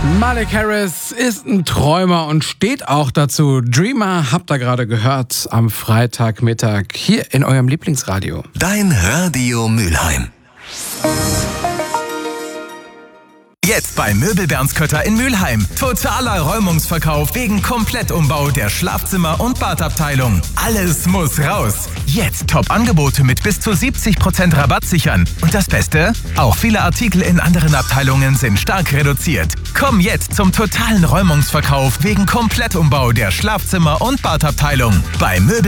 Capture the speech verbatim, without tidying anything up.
Malik Harris ist ein Träumer und steht auch dazu. Dreamer habt ihr gerade gehört am Freitagmittag hier in eurem Lieblingsradio. Dein Radio Mülheim. Jetzt bei Möbel Bernskötter in Mülheim. Totaler Räumungsverkauf wegen Komplettumbau der Schlafzimmer- und Badabteilung. Alles muss raus. Jetzt Top-Angebote mit bis zu siebzig Prozent Rabatt sichern. Und das Beste? Auch viele Artikel in anderen Abteilungen sind stark reduziert. Komm jetzt zum totalen Räumungsverkauf wegen Komplettumbau der Schlafzimmer- und Badabteilung. Bei Möbel